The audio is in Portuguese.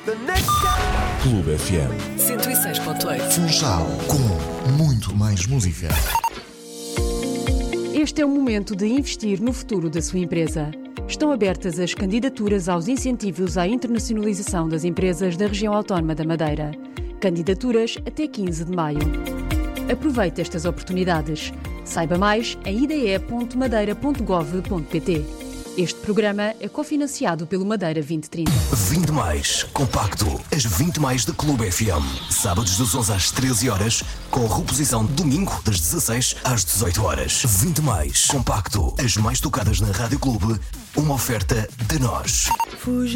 Clube FM 106.8. Funchal, com muito mais música. Este é o momento de investir no futuro da sua empresa. Estão abertas as candidaturas aos incentivos à internacionalização das empresas da região autónoma da Madeira. Candidaturas até 15 de maio. Aproveite estas oportunidades. Saiba mais em ide.madeira.gov.pt. Este programa é cofinanciado pelo Madeira 2030. 20 mais, compacto, as 20 mais da Clube FM. Sábados das 11 às 13 horas, com reposição domingo das 16 às 18 horas. 20 mais, compacto, as mais tocadas na Rádio Clube, uma oferta de nós.